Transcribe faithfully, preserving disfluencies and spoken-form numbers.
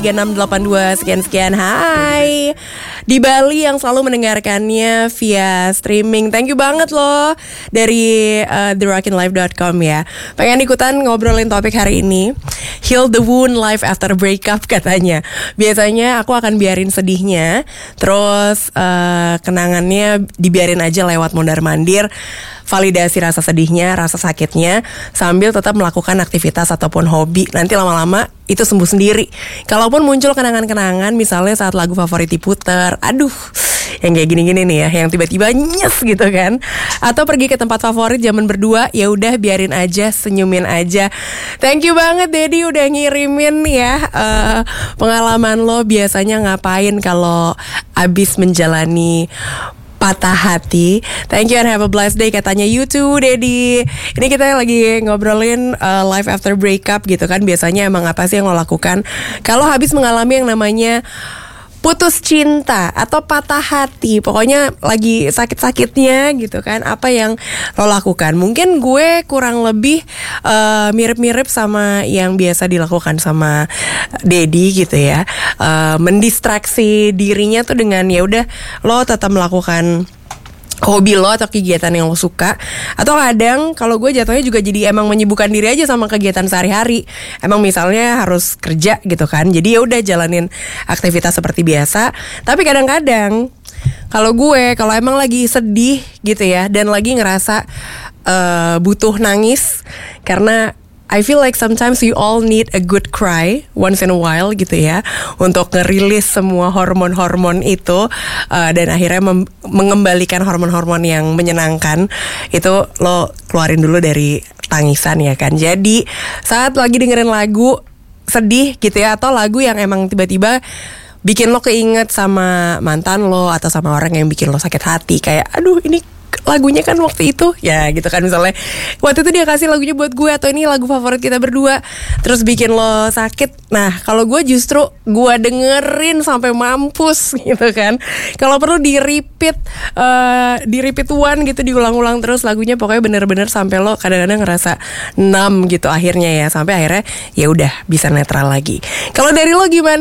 tiga enam delapan dua sekian-sekian. Hai di Bali yang selalu mendengarkannya via streaming. Thank you banget loh dari uh, the rockin live dot com ya. Pengen ikutan ngobrolin topik hari ini, Heal the wound life after breakup katanya. Biasanya aku akan biarin sedihnya, terus uh, kenangannya dibiarin aja lewat mondar-mandir, validasi rasa sedihnya, rasa sakitnya, sambil tetap melakukan aktivitas ataupun hobi. Nanti lama-lama itu sembuh sendiri. Kalaupun muncul kenangan-kenangan, misalnya saat lagu favorit diputer, aduh, yang kayak gini-gini nih ya, yang tiba-tiba nyes gitu kan, atau pergi ke tempat favorit zaman berdua, ya udah biarin aja, senyumin aja. Thank you banget Dedi udah ngirimin ya uh, pengalaman lo biasanya ngapain kalau abis menjalani patah hati. Thank you and have a blessed day katanya you too Dedi. Ini kita lagi ngobrolin uh, life after breakup gitu kan. Biasanya emang apa sih yang lo lakukan kalau habis mengalami yang namanya putus cinta atau patah hati, pokoknya lagi sakit-sakitnya gitu kan. Apa yang lo lakukan? Mungkin gue kurang lebih uh, mirip-mirip sama yang biasa dilakukan sama Dedi gitu ya. Uh, mendistraksi dirinya tuh dengan ya udah lo tetap melakukan hobi lo atau kegiatan yang lo suka. Atau kadang kalau gue jatuhnya juga jadi emang menyibukkan diri aja sama kegiatan sehari-hari. Emang misalnya harus kerja gitu kan, jadi ya udah jalanin aktivitas seperti biasa. Tapi kadang-kadang kalau gue kalau emang lagi sedih gitu ya, dan lagi ngerasa uh, butuh nangis, karena I feel like sometimes you all need a good cry once in a while gitu ya, untuk ngerilis semua hormon-hormon itu uh, dan akhirnya mem- mengembalikan hormon-hormon yang menyenangkan. Itu lo keluarin dulu dari tangisan ya kan. Jadi saat lagi dengerin lagu sedih gitu ya, atau lagu yang emang tiba-tiba bikin lo keinget sama mantan lo atau sama orang yang bikin lo sakit hati, kayak aduh ini lagunya kan waktu itu ya gitu kan, misalnya waktu itu dia kasih lagunya buat gue, atau ini lagu favorit kita berdua, terus bikin lo sakit. Nah kalau gue justru gue dengerin sampai mampus gitu kan. Kalau perlu di repeat uh, di repeat one gitu, diulang-ulang terus lagunya, pokoknya bener-bener sampai lo kadang-kadang ngerasa numb gitu akhirnya ya, sampai akhirnya ya udah bisa netral lagi. Kalau dari lo gimana?